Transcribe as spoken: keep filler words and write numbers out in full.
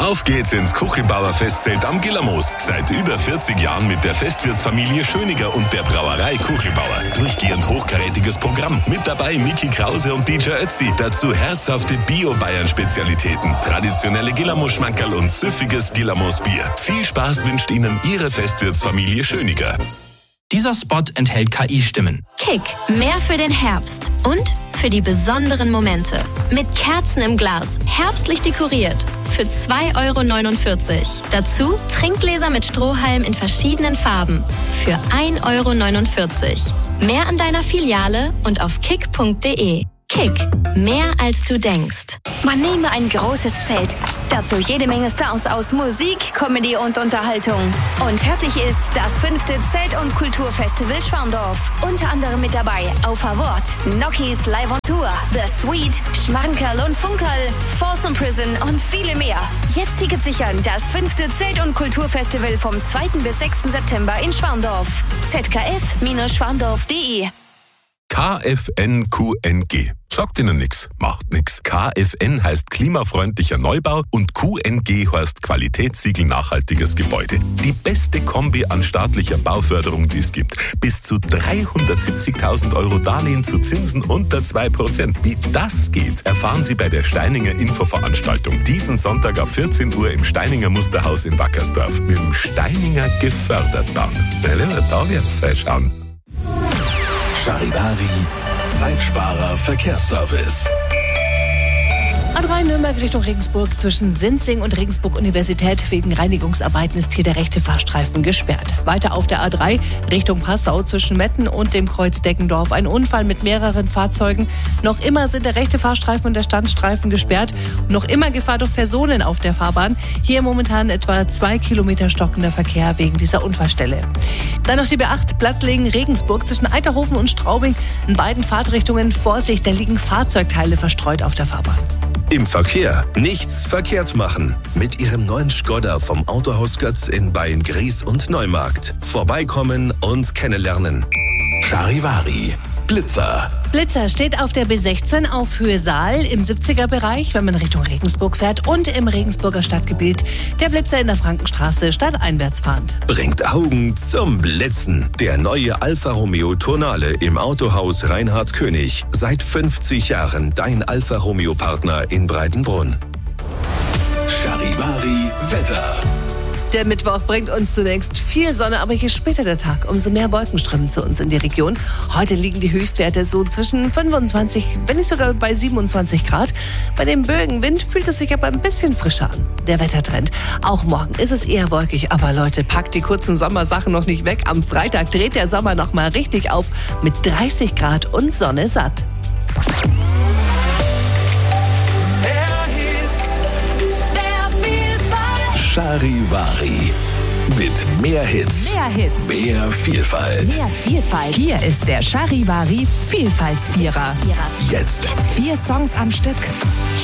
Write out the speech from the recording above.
Auf geht's ins Kuchelbauer Festzelt am Gillermoos. Seit über vierzig Jahren mit der Festwirtsfamilie Schöniger und der Brauerei Kuchelbauer. Durchgehend hochkarätiges Programm. Mit dabei Miki Krause und D J Ötzi. Dazu herzhafte Bio-Bayern-Spezialitäten, traditionelle Gillermoos-Schmankerl und süffiges Gillermoos-Bier. Viel Spaß wünscht Ihnen Ihre Festwirtsfamilie Schöniger. Dieser Spot enthält K I-Stimmen. Kick, mehr für den Herbst und für die besonderen Momente. Mit Kerzen im Glas, herbstlich dekoriert, für zwei Euro neunundvierzig. Dazu Trinkgläser mit Strohhalm in verschiedenen Farben, für ein Euro neunundvierzig. Mehr an deiner Filiale und auf kick punkt de. Kick, mehr als du denkst. Man nehme ein großes Zelt, dazu jede Menge Stars aus Musik, Comedy und Unterhaltung. Und fertig ist das fünfte Zelt- und Kulturfestival Schwandorf. Unter anderem mit dabei Auf Award, Nokis Live on Tour, The Sweet, Schmankerl und Funkerl, Folsom Prison und viele mehr. Jetzt Tickets sichern, das fünfte Zelt- und Kulturfestival vom zweiten bis sechsten September in Schwandorf. z k f Schwandorf punkt de. K F N Q N G. Sagt Ihnen nix, macht nix. K F N heißt klimafreundlicher Neubau und Q N G heißt Qualitätssiegel nachhaltiges Gebäude. Die beste Kombi an staatlicher Bauförderung, die es gibt. Bis zu dreihundertsiebzigtausend Euro Darlehen zu Zinsen unter zwei Prozent. Wie das geht, erfahren Sie bei der Steininger Infoveranstaltung. Diesen Sonntag ab vierzehn Uhr im Steininger Musterhaus in Wackersdorf. Mit dem Steininger Gefördertbahn. Da wird's schauen. Charivari, Zeitsparer Verkehrsservice. A drei Nürnberg Richtung Regensburg zwischen Sinzing und Regensburg Universität. Wegen Reinigungsarbeiten ist hier der rechte Fahrstreifen gesperrt. Weiter auf der A drei Richtung Passau zwischen Metten und dem Kreuz Deggendorf. Ein Unfall mit mehreren Fahrzeugen. Noch immer sind der rechte Fahrstreifen und der Standstreifen gesperrt. Noch immer Gefahr durch Personen auf der Fahrbahn. Hier momentan etwa zwei Kilometer stockender Verkehr wegen dieser Unfallstelle. Dann noch die B acht Plattlingen Regensburg zwischen Eiterhofen und Straubing. In beiden Fahrtrichtungen Vorsicht, da liegen Fahrzeugteile verstreut auf der Fahrbahn. Im Verkehr nichts verkehrt machen. Mit Ihrem neuen Skoda vom Autohaus Götz in Beyen-Gries und Neumarkt. Vorbeikommen und kennenlernen. Charivari, Blitzer. Blitzer steht auf der B sechzehn auf Höhe Saal im siebziger-Bereich, wenn man Richtung Regensburg fährt, und im Regensburger Stadtgebiet. Der Blitzer in der Frankenstraße stadteinwärts fahrend. Bringt Augen zum Blitzen. Der neue Alfa Romeo Tonale im Autohaus Reinhard König. Seit fünfzig Jahren dein Alfa Romeo Partner in Breitenbrunn. Charivari Wetter. Der Mittwoch bringt uns zunächst viel Sonne, aber je später der Tag, umso mehr Wolken strömen zu uns in die Region. Heute liegen die Höchstwerte so zwischen fünfundzwanzig, wenn nicht sogar bei siebenundzwanzig Grad. Bei dem Böenwind fühlt es sich aber ein bisschen frischer an. Der Wettertrend. Auch morgen ist es eher wolkig, aber Leute, packt die kurzen Sommersachen noch nicht weg. Am Freitag dreht der Sommer noch mal richtig auf mit dreißig Grad und Sonne satt. Charivari. Mit mehr Hits. Mehr Hits. Mehr Vielfalt. Mehr Vielfalt. Hier ist der Charivari Vielfaltsvierer. Jetzt. Vier Songs am Stück.